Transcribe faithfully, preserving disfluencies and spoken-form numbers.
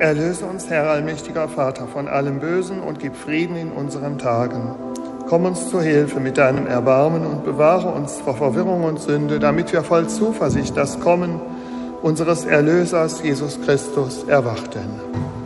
Erlöse uns, Herr allmächtiger Vater, von allem Bösen und gib Frieden in unseren Tagen. Komm uns zur Hilfe mit deinem Erbarmen und bewahre uns vor Verwirrung und Sünde, damit wir voll Zuversicht das Kommen unseres Erlösers Jesus Christus erwarten.